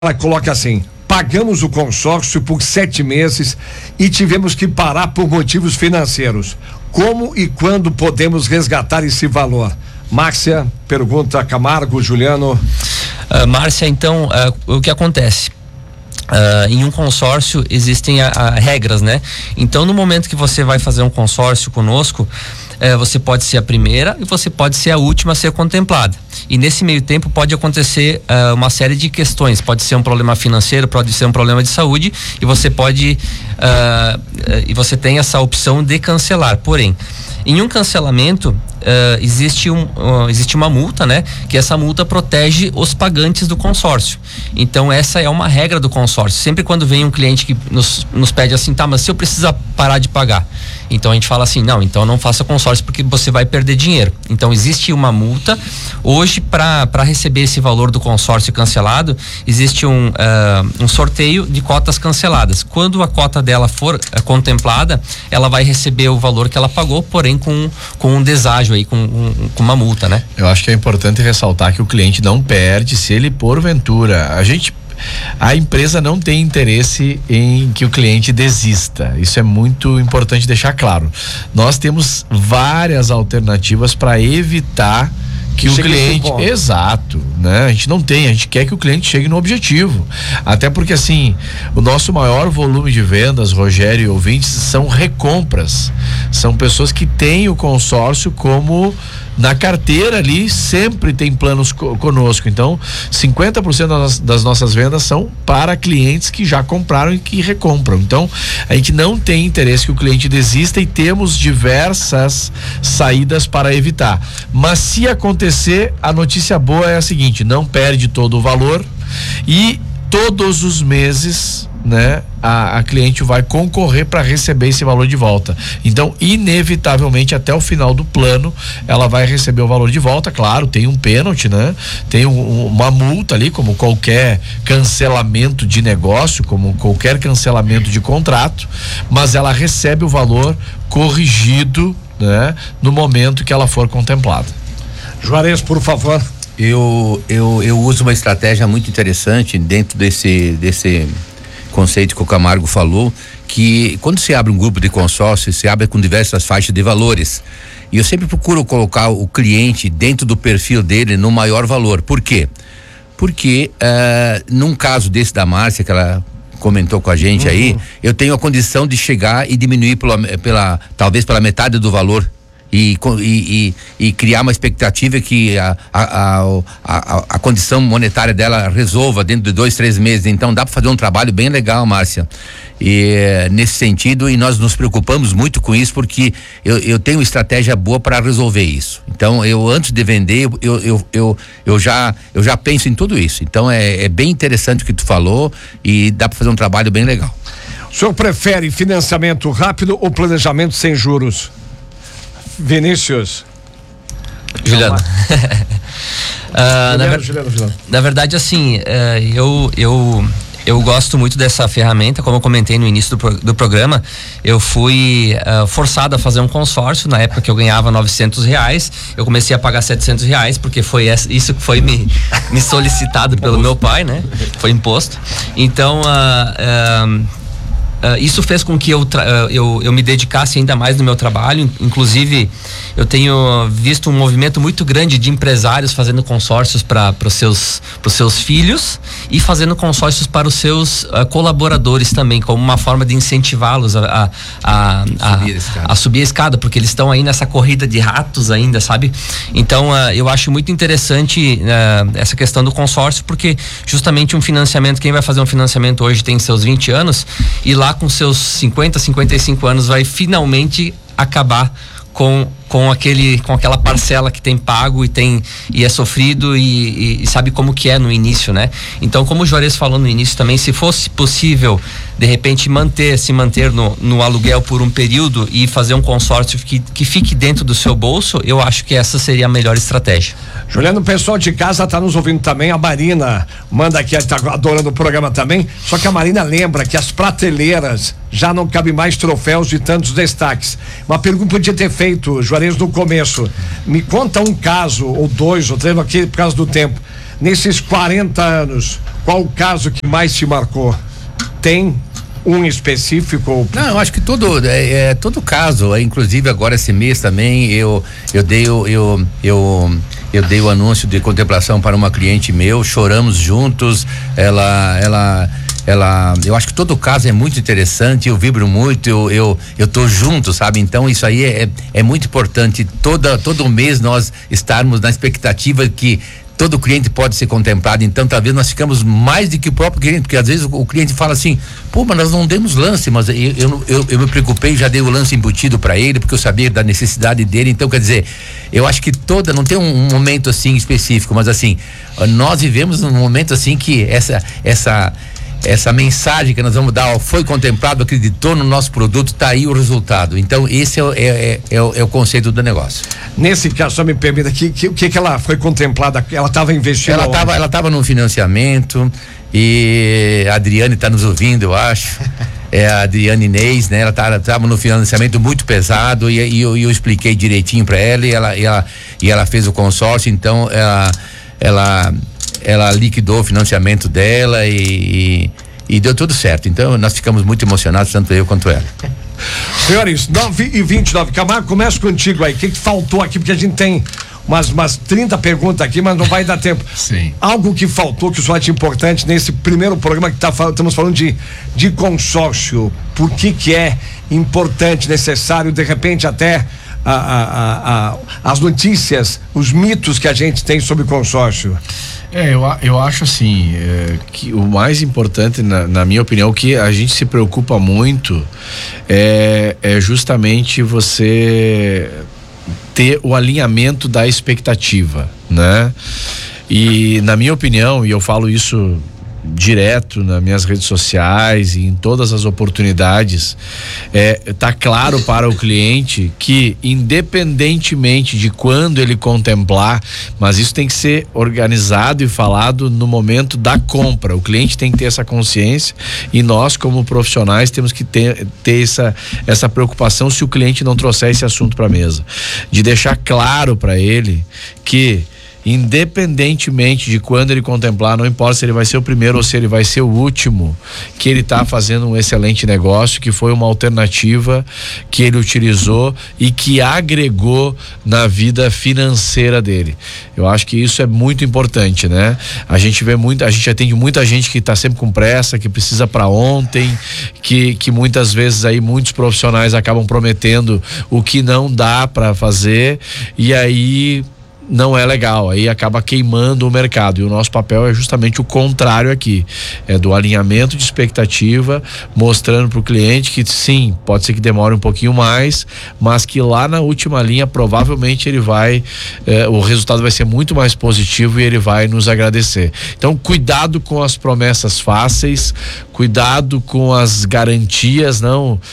Ela coloca assim: pagamos o consórcio por 7 meses e tivemos que parar por motivos financeiros. Como e quando podemos resgatar esse valor? Márcia pergunta, Camargo, Juliano. Márcia, então, o que acontece? Em um consórcio existem regras, né? Então, no momento que você vai fazer um consórcio conosco, você pode ser a primeira e você pode ser a última a ser contemplada. E nesse meio tempo pode acontecer uma série de questões. Pode ser um problema financeiro, pode ser um problema de saúde, e você pode e você tem essa opção de cancelar. Porém, em um cancelamento existe uma multa, né? Que essa multa protege os pagantes do consórcio. Então essa é uma regra do consórcio. Sempre quando vem um cliente que nos pede assim, tá, mas se eu precisar parar de pagar, então a gente fala assim, não, então não faça consórcio porque você vai perder dinheiro. Então existe uma multa. Hoje, para receber esse valor do consórcio cancelado, existe um sorteio de cotas canceladas. Quando a cota dela for contemplada, ela vai receber o valor que ela pagou, porém com um deságio aí, com uma multa, né? Eu acho que é importante ressaltar que o cliente não perde se ele, porventura, a empresa não tem interesse em que o cliente desista. Isso é muito importante deixar claro. Nós temos várias alternativas para evitar que o cliente, exato, né? A gente quer que o cliente chegue no objetivo. Até porque assim, o nosso maior volume de vendas, Rogério e ouvintes, são recompras. São pessoas que têm o consórcio como na carteira ali, sempre tem planos conosco. Então, 50% das nossas vendas são para clientes que já compraram e que recompram. Então, a gente não tem interesse que o cliente desista e temos diversas saídas para evitar. Mas se acontecer, a notícia boa é a seguinte: não perde todo o valor e todos os meses, né, a cliente vai concorrer para receber esse valor de volta. Então, inevitavelmente, até o final do plano, ela vai receber o valor de volta. Claro, tem um pênalti, né? Tem uma multa ali, como qualquer cancelamento de negócio, como qualquer cancelamento de contrato, mas ela recebe o valor corrigido, né, no momento que ela for contemplada. Juarez, por favor. Eu uso uma estratégia muito interessante dentro desse conceito que o Camargo falou, que quando se abre um grupo de consórcio, se abre com diversas faixas de valores. E eu sempre procuro colocar o cliente dentro do perfil dele no maior valor. Por quê? Porque num caso desse da Márcia, que ela comentou com a gente aí, eu tenho a condição de chegar e diminuir talvez pela metade do valor. E criar uma expectativa que a condição monetária dela resolva dentro de 2-3 meses. Então dá para fazer um trabalho bem legal, Márcia, e nesse sentido, e nós nos preocupamos muito com isso, porque eu tenho estratégia boa para resolver isso. Então eu, antes de vender, eu já penso em tudo isso. Então é bem interessante o que tu falou e dá para fazer um trabalho bem legal. O senhor prefere financiamento rápido ou planejamento sem juros? Vinícius. Juliano. Juliano. Na verdade, assim, eu gosto muito dessa ferramenta. Como eu comentei no início do programa, eu fui forçado a fazer um consórcio. Na época que eu ganhava R$900, eu comecei a pagar R$700, porque foi isso que foi me solicitado pelo meu pai, né? Foi imposto. Então, isso fez com que eu me dedicasse ainda mais no meu trabalho. Inclusive, eu tenho visto um movimento muito grande de empresários fazendo consórcios para os seus filhos e fazendo consórcios para os seus colaboradores também, como uma forma de incentivá-los a subir a escada, porque eles estão aí nessa corrida de ratos ainda, sabe? Então, eu acho muito interessante essa questão do consórcio, porque justamente um financiamento, quem vai fazer um financiamento hoje tem seus 20 anos e lá com seus 50, 55 anos vai finalmente acabar com aquela parcela que tem pago e é sofrido e sabe como que é no início, né? Então, como o Juarez falou no início também, se fosse possível de repente se manter no aluguel por um período e fazer um consórcio que fique dentro do seu bolso, eu acho que essa seria a melhor estratégia. Juliano, o pessoal de casa tá nos ouvindo também. A Marina manda aqui, tá adorando o programa também, só que a Marina lembra que as prateleiras já não cabem mais troféus de tantos destaques. Uma pergunta que podia ter feito, Juarez, no começo. Me conta um caso, ou 2 ou 3, aqui por causa do tempo. Nesses 40 anos, Qual o caso que mais te marcou? Tem um específico? Não, eu acho que todo caso, inclusive agora esse mês também eu dei o anúncio de contemplação para uma cliente meu, choramos juntos, eu acho que todo caso é muito interessante, eu vibro muito, eu tô junto, sabe? Então isso aí é muito importante, todo mês nós estarmos na expectativa que todo cliente pode ser contemplado. Então talvez nós ficamos mais do que o próprio cliente, porque às vezes o cliente fala assim, pô, mas nós não demos lance, mas eu me preocupei, já dei o lance embutido para ele, porque eu sabia da necessidade dele. Então quer dizer, eu acho que não tem um momento assim específico, mas assim, nós vivemos num momento assim que essa mensagem que nós vamos dar, foi contemplado, acreditou no nosso produto, tá aí o resultado. Então esse é o conceito do negócio. Nesse caso, só me permita aqui, o que ela foi contemplada? Ela estava investindo? Ela estava no financiamento, e a Adriane está nos ouvindo, eu acho. É a Adriane Inês, né? Ela estava no financiamento muito pesado, e eu expliquei direitinho para ela, e ela fez o consórcio. Então ela liquidou o financiamento dela e deu tudo certo. Então nós ficamos muito emocionados, tanto eu quanto ela. Senhores, 9h29, Camargo, começa contigo aí. O que faltou aqui? Porque a gente tem umas 30 perguntas aqui, mas não vai dar tempo. Sim. Algo que faltou, que o senhor acha importante nesse primeiro programa que estamos falando de consórcio. Por que é importante, necessário, de repente até as notícias, os mitos que a gente tem sobre consórcio? Eu acho assim, que o mais importante, na minha opinião, o que a gente se preocupa muito é justamente você ter o alinhamento da expectativa, né? E na minha opinião, e eu falo isso direto nas minhas redes sociais e em todas as oportunidades, tá claro para o cliente que, independentemente de quando ele contemplar, mas isso tem que ser organizado e falado no momento da compra. O cliente tem que ter essa consciência, e nós, como profissionais, temos que ter essa preocupação se o cliente não trouxer esse assunto para a mesa, de deixar claro para ele que, independentemente de quando ele contemplar, não importa se ele vai ser o primeiro ou se ele vai ser o último, que ele está fazendo um excelente negócio, que foi uma alternativa que ele utilizou e que agregou na vida financeira dele. Eu acho que isso é muito importante, né? A gente atende muita gente que está sempre com pressa, que precisa para ontem, que muitas vezes aí muitos profissionais acabam prometendo o que não dá para fazer, e aí não é legal, aí acaba queimando o mercado, e o nosso papel é justamente o contrário aqui, é do alinhamento de expectativa, mostrando para o cliente que sim, pode ser que demore um pouquinho mais, mas que lá na última linha provavelmente ele vai, o resultado vai ser muito mais positivo e ele vai nos agradecer. Então cuidado com as promessas fáceis, cuidado com as garantias,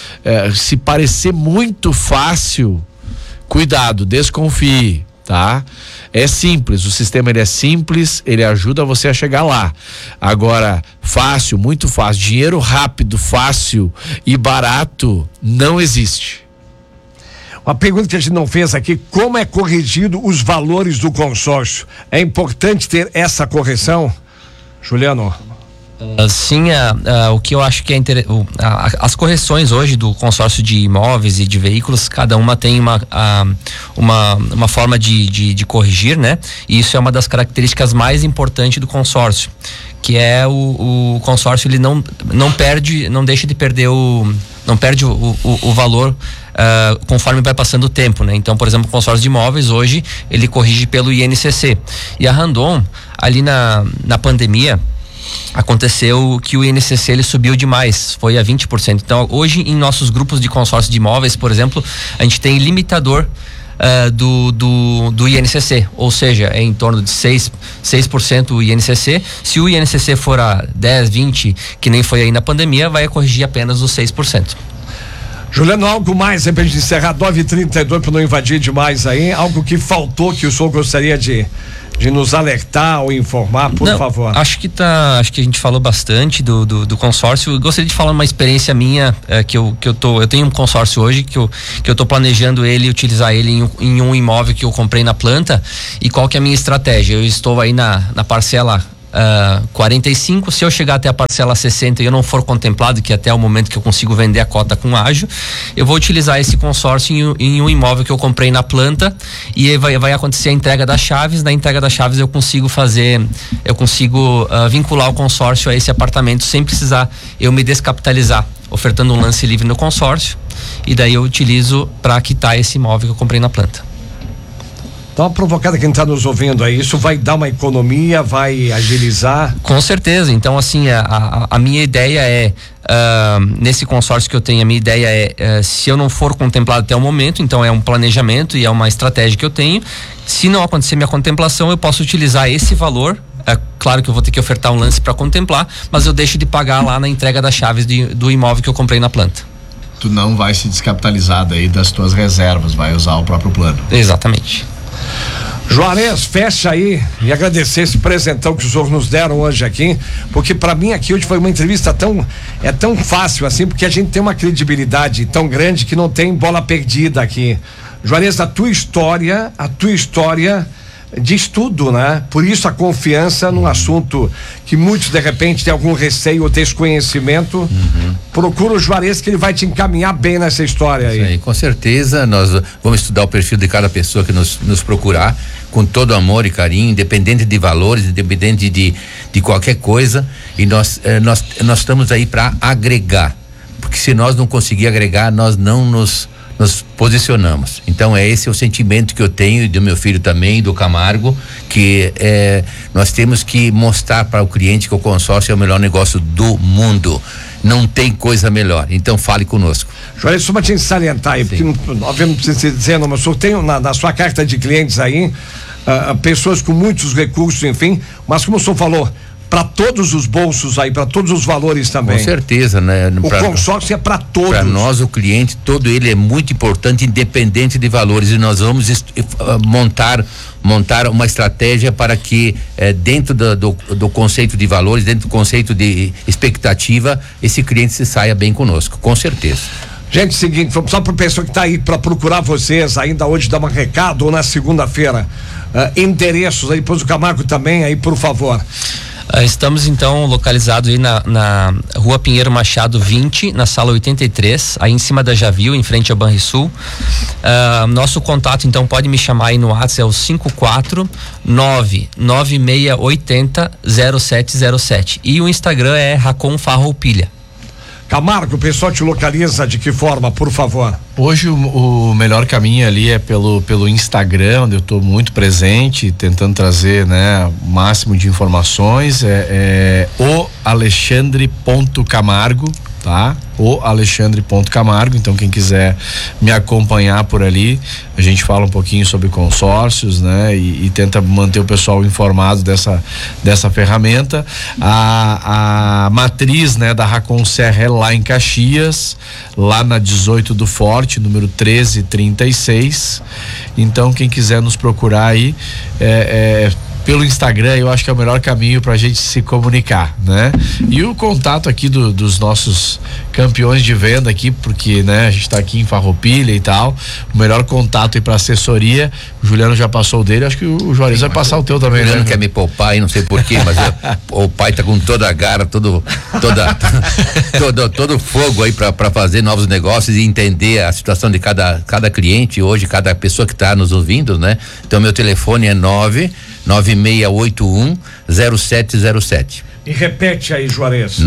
se parecer muito fácil, cuidado, desconfie, tá? É simples, o sistema ele é simples, ele ajuda você a chegar lá. Agora, fácil, muito fácil, dinheiro rápido, fácil e barato não existe. Uma pergunta que a gente não fez aqui: como é corrigido os valores do consórcio? É importante ter essa correção, Juliano? Sim, o que eu acho que é interessante, as correções hoje do consórcio de imóveis e de veículos, cada uma tem uma forma de corrigir, né? E isso é uma das características mais importantes do consórcio, que é o consórcio, ele não deixa de perder não perde o valor conforme vai passando o tempo, né? Então, por exemplo, o consórcio de imóveis hoje, ele corrige pelo INCC. E a Randon, ali na pandemia, aconteceu que o INCC ele subiu demais, foi a 20%. Então, hoje em nossos grupos de consórcio de imóveis, por exemplo, a gente tem limitador do INCC, ou seja, é em torno de 6% o INCC. Se o INCC for a 10, 20, que nem foi aí na pandemia, vai corrigir apenas os 6%. Juliano, algo mais aí pra gente encerrar, 9h32, para não invadir demais aí, algo que faltou que o senhor gostaria de nos alertar ou informar, por favor. Acho que a gente falou bastante do consórcio. Eu gostaria de falar uma experiência minha, eu tenho um consórcio hoje que eu tô planejando utilizar ele em um imóvel que eu comprei na planta. E qual que é a minha estratégia? Eu estou aí na parcela 45, se eu chegar até a parcela 60 e eu não for contemplado, que até o momento que eu consigo vender a cota com ágio, eu vou utilizar esse consórcio em um imóvel que eu comprei na planta, e vai acontecer a entrega das chaves. Na entrega das chaves eu consigo vincular o consórcio a esse apartamento sem precisar eu me descapitalizar, ofertando um lance livre no consórcio, e daí eu utilizo para quitar esse imóvel que eu comprei na planta. Então, a provocada quem está nos ouvindo aí, isso vai dar uma economia, vai agilizar? Com certeza. Então, assim, a minha ideia é, nesse consórcio que eu tenho, a minha ideia é, se eu não for contemplado até o momento, então é um planejamento e é uma estratégia que eu tenho. Se não acontecer minha contemplação, eu posso utilizar esse valor. É claro que eu vou ter que ofertar um lance para contemplar, mas eu deixo de pagar lá na entrega das chaves do imóvel que eu comprei na planta. Tu não vai se descapitalizar daí das tuas reservas, vai usar o próprio plano. Exatamente. Juarez, fecha aí e agradecer esse presentão que os senhores nos deram hoje aqui, porque para mim aqui hoje foi uma entrevista tão fácil assim, porque a gente tem uma credibilidade tão grande que não tem bola perdida aqui. Juarez, a tua história diz tudo, né? Por isso a confiança num assunto que muitos de repente têm algum receio ou desconhecimento. Procura o Juarez, que ele vai te encaminhar bem nessa história aí. Sim, com certeza nós vamos estudar o perfil de cada pessoa que nos procurar com todo amor e carinho, independente de valores, independente de qualquer coisa, e nós estamos aí para agregar, porque se nós não conseguir agregar, nós não nos posicionamos. Então esse é o sentimento que eu tenho, e do meu filho também, do Camargo, que nós temos que mostrar para o cliente que o consórcio é o melhor negócio do mundo. Não tem coisa melhor. Então fale conosco. Juarez, só para te salientar aí, porque obviamente não precisa dizer, não, mas eu tenho na sua carta de clientes aí pessoas com muitos recursos, enfim, mas como o senhor falou, para todos os bolsos aí, para todos os valores também. Com certeza, né? O consórcio é para todos. Para nós, o cliente, todo ele é muito importante, independente de valores, e nós vamos montar uma estratégia para que dentro do conceito de valores, dentro do conceito de expectativa, esse cliente se saia bem conosco, com certeza. Gente, seguinte, só para o pessoal que está aí para procurar vocês ainda hoje, dar um recado, ou na segunda-feira, endereços aí, depois o Camargo também aí, por favor. Estamos então localizados aí na Rua Pinheiro Machado 20, na sala 83, aí em cima da Javil, em frente ao Banrisul. Nosso contato então pode me chamar aí no WhatsApp, é o 549-9680-0707, e o Instagram é Racon Farroupilha. Camargo, o pessoal te localiza de que forma, por favor? Hoje o melhor caminho ali é pelo Instagram, onde eu estou muito presente, tentando trazer, né, o máximo de informações. O Alexandre.Camargo, tá? O Alexandre.Camargo. Então quem quiser me acompanhar por ali, a gente fala um pouquinho sobre consórcios, né? E tenta manter o pessoal informado dessa ferramenta. A matriz, né, da Racon Serra é lá em Caxias, lá na 18 do Forte, número 1336. Então quem quiser nos procurar aí, pelo Instagram, eu acho que é o melhor caminho pra gente se comunicar, né? E o contato aqui dos nossos campeões de venda aqui, porque, né, a gente tá aqui em Farroupilha e tal, o melhor contato aí pra assessoria, o Juliano já passou o dele, acho que o Juarez vai passar o teu também, né? O Juliano quer me poupar aí, não sei porquê, mas o pai tá com toda a garra, todo fogo aí pra fazer novos negócios e entender a situação de cada cliente hoje, cada pessoa que tá nos ouvindo, né? Então meu telefone é 99681-0707. E repete aí, Juarez.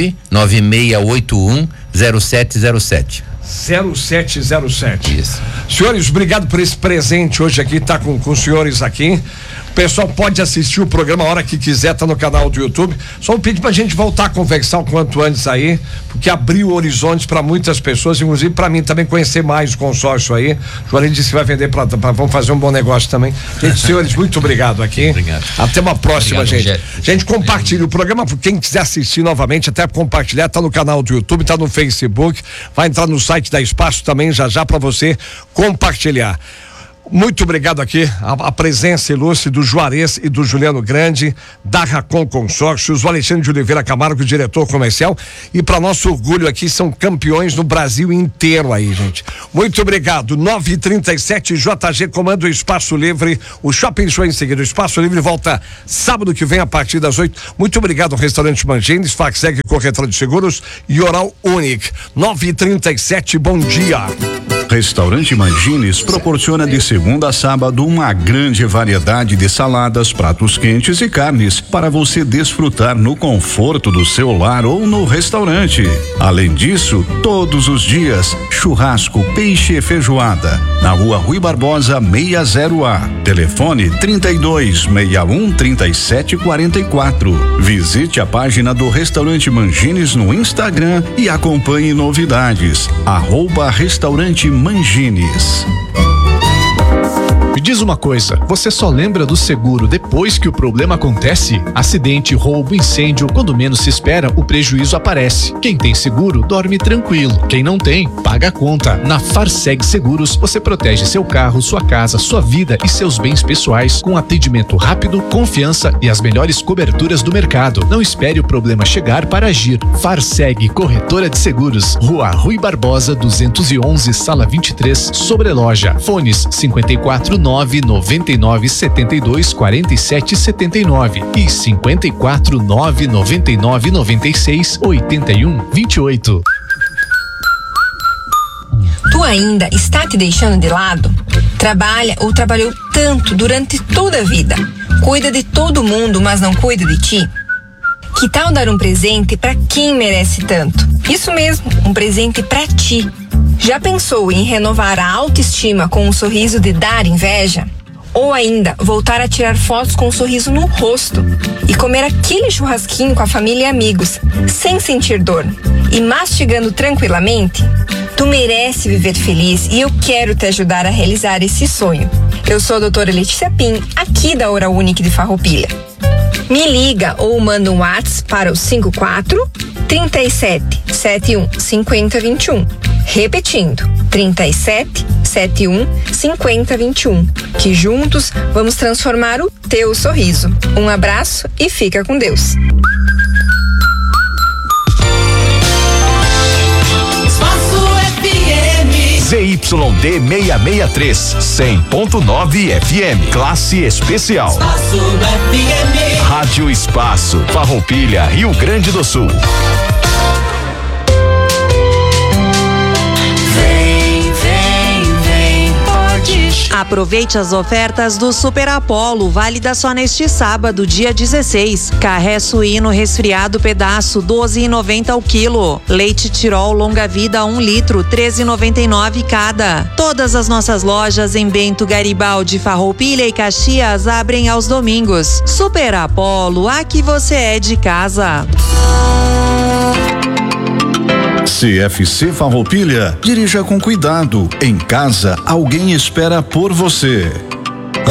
99681-0707. 0707. Isso. Senhores, obrigado por esse presente hoje aqui, tá com os senhores aqui. O pessoal pode assistir o programa a hora que quiser, tá no canal do YouTube. Só pedir pra gente voltar a conversar o quanto antes aí, porque abriu horizontes para muitas pessoas, inclusive para mim também conhecer mais o consórcio aí. O Juarez disse que vai vender vamos fazer um bom negócio também. Gente, senhores, muito obrigado aqui. Obrigado. Até uma próxima, obrigado, gente. Rogério. Gente, compartilhe o programa, quem quiser assistir novamente, até compartilhar, tá no canal do YouTube, tá no Facebook, vai entrar no site da Espaço também já para você compartilhar. Muito obrigado aqui, a presença ilustre do Juarez e do Juliano Grande, da Racon Consórcios, o Alexandre de Oliveira Camargo, diretor comercial, e para nosso orgulho aqui, são campeões no Brasil inteiro aí, gente. Muito obrigado. 9h37, JG comanda o Espaço Livre, o Shopping Show em seguida. O Espaço Livre volta sábado que vem a partir das 8. Muito obrigado ao Restaurante Mangines, Facseg Corretora de Seguros e Oral Unique. 9h37, bom dia. Restaurante Mangines proporciona de segunda a sábado uma grande variedade de saladas, pratos quentes e carnes para você desfrutar no conforto do seu lar ou no restaurante. Além disso, todos os dias, churrasco, peixe e feijoada. Na Rua Rui Barbosa 60A. Telefone 3261-3744. Visite a página do Restaurante Mangines no Instagram e acompanhe novidades. @Restaurante Mangines. Me diz uma coisa, você só lembra do seguro depois que o problema acontece? Acidente, roubo, incêndio, quando menos se espera, o prejuízo aparece. Quem tem seguro, dorme tranquilo. Quem não tem, paga a conta. Na Farseg Seguros, você protege seu carro, sua casa, sua vida e seus bens pessoais com atendimento rápido, confiança e as melhores coberturas do mercado. Não espere o problema chegar para agir. Farseg Corretora de Seguros, Rua Rui Barbosa 211, Sala 23, Sobreloja. Fones 549-9972-4779 e 549-9996-8128. Tu ainda está te deixando de lado? Trabalha ou trabalhou tanto durante toda a vida? Cuida de todo mundo, mas não cuida de ti? Que tal dar um presente para quem merece tanto? Isso mesmo, um presente para ti. Já pensou em renovar a autoestima com um sorriso de dar inveja? Ou ainda, voltar a tirar fotos com um sorriso no rosto e comer aquele churrasquinho com a família e amigos, sem sentir dor e mastigando tranquilamente? Tu merece viver feliz e eu quero te ajudar a realizar esse sonho. Eu sou a doutora Letícia Pim, aqui da Oral Unique de Farroupilha. Me liga ou manda um WhatsApp para o 54 37 71 50 21. Repetindo, 37 71 50 21. Que juntos vamos transformar o teu sorriso. Um abraço e fica com Deus. ZYD 663, 100.9 FM, classe especial. Espaço FM. Rádio Espaço, Farroupilha, Rio Grande do Sul. Aproveite as ofertas do Super Apollo, válida só neste sábado, dia 16. Carré suíno resfriado pedaço, 12,90 o quilo. Leite Tirol longa vida 1 litro, 13,99 cada. Todas as nossas lojas em Bento, Garibaldi, Farroupilha e Caxias abrem aos domingos. Super Apollo, aqui você é de casa. CFC Farroupilha, dirija com cuidado. Em casa, alguém espera por você.